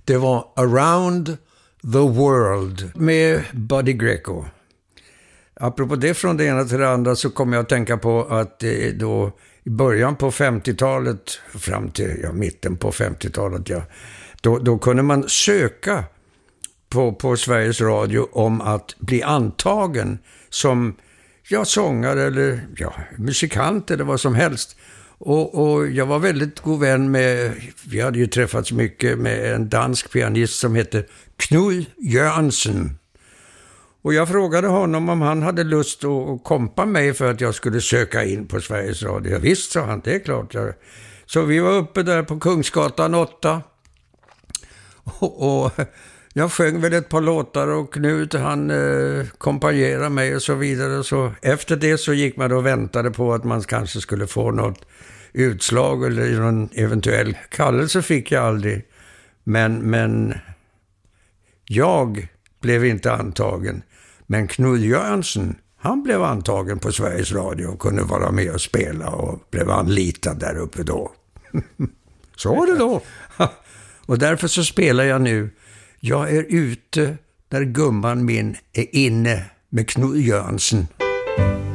Det var Around the World med Buddy Greco. Apropå det, från det ena till det andra, så kommer jag att tänka på att då i början på 50-talet fram till mitten på 50-talet, då kunde man söka på Sveriges Radio om att bli antagen som sångare eller musikant eller vad som helst. Och jag var väldigt god vän med, vi hade ju träffats mycket, med en dansk pianist som heter Knud Jørgensen. Och jag frågade honom om han hade lust att kompa mig för att jag skulle söka in på Sveriges Radio. Visst, sa han, det är klart. Så vi var uppe där på Kungsgatan 8. Och jag sjöng väl ett par låtar och Knut han kompanjerade mig och så vidare. Så efter det så gick man och väntade på att man kanske skulle få något utslag eller någon eventuell kallelse. Fick jag aldrig. Men jag blev inte antagen. Men Knud Jørgensen, han blev antagen på Sveriges Radio och kunde vara med och spela och blev anlitad där uppe då. Så var det då. Och därför så spelar jag nu Jag är ute när gumman min är inne med Knud Jørgensen.